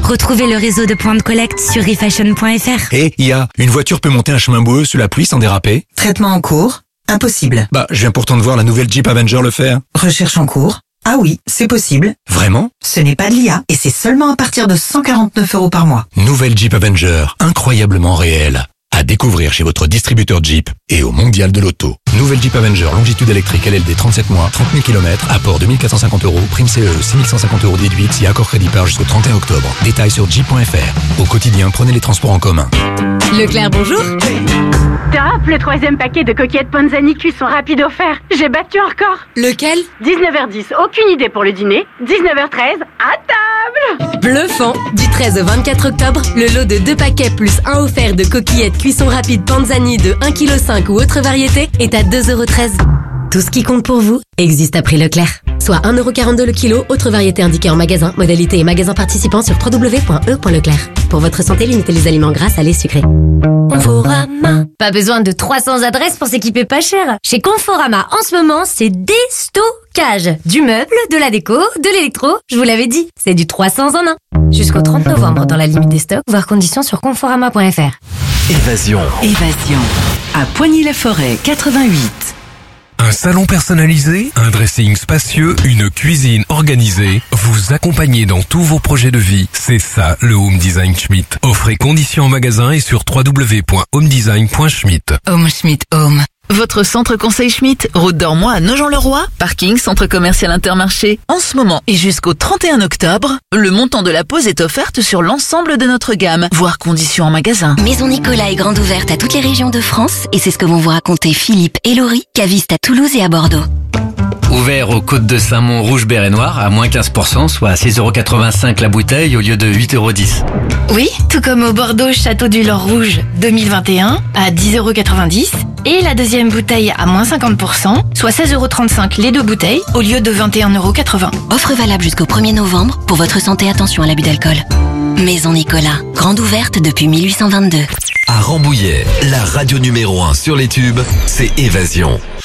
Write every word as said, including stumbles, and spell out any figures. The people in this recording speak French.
Retrouvez le réseau de points de collecte sur refashion point f r. Et I A, une voiture peut monter un chemin boueux sous la pluie sans déraper? Traitement en cours? Impossible. Bah, je viens pourtant de voir la nouvelle Jeep Avenger le faire. Recherche en cours? Ah oui, c'est possible. Vraiment? Ce n'est pas de l'I A et c'est seulement à partir de cent quarante-neuf euros par mois. Nouvelle Jeep Avenger, incroyablement réelle. À découvrir chez votre distributeur Jeep et au Mondial de l'Auto. Nouvelle Jeep Avenger, longitude électrique L L D trente-sept mois, trente mille kilomètres, apport deux mille quatre cent cinquante euros, prime C E E six mille cent cinquante euros déduite si accord crédit par jusqu'au trente et un octobre. Détails sur jeep point f r. Au quotidien, prenez les transports en commun. Leclerc, bonjour. Top, le troisième paquet de coquillettes Panzani cuisson rapide offert. J'ai battu un record. Lequel? dix-neuf heures dix, aucune idée pour le dîner. dix-neuf heures treize, à table. Bluffant. Du treize au vingt-quatre octobre, le lot de deux paquets plus un offert de coquillettes cuisson rapide Panzani de un virgule cinq kilos ou autre variété est à deux euros treize. Tout ce qui compte pour vous existe à prix Leclerc. Soit un euro quarante-deux le kilo, autre variété indiquée en magasin, modalité et magasin participant sur w w w point e point leclerc. Pour votre santé, limitez les aliments gras, salés, sucrés. Conforama. Pas besoin de trois cents adresses pour s'équiper pas cher. Chez Conforama, en ce moment, c'est déstockage. Du meuble, de la déco, de l'électro. Je vous l'avais dit, c'est du trois cents en un. Jusqu'au trente novembre, dans la limite des stocks, voir conditions sur conforama point f r. Évasion. Évasion. À Poigny-la-Forêt, quatre-vingt-huit. Un salon personnalisé, un dressing spacieux, une cuisine organisée, vous accompagner dans tous vos projets de vie. C'est ça le Home Design Schmidt. Offrez conditions en magasin et sur w w w point home design point schmidt. Home Schmidt Home. Votre centre conseil Schmidt, route d'Ormois à Nogent-le-Roi, parking centre commercial Intermarché. En ce moment et jusqu'au trente et un octobre, le montant de la pause est offerte sur l'ensemble de notre gamme, voire conditions en magasin. Maison Nicolas est grande ouverte à toutes les régions de France et c'est ce que vont vous raconter Philippe et Laurie, cavistes à Toulouse et à Bordeaux. Ouvert aux côtes de Saint-Mont rouge, béret noir à moins quinze pour cent, soit à six euros quatre-vingt-cinq la bouteille au lieu de huit euros dix. Oui, tout comme au Bordeaux Château du Lord Rouge deux mille vingt et un à dix euros quatre-vingt-dix et la deuxième bouteille à moins cinquante pour cent, soit seize euros trente-cinq les deux bouteilles au lieu de vingt et un euros quatre-vingts. Offre valable jusqu'au premier novembre. Pour votre santé, attention à l'abus d'alcool. Maison Nicolas, grande ouverte depuis mille huit cent vingt-deux. À Rambouillet, la radio numéro un sur les tubes, c'est Évasion.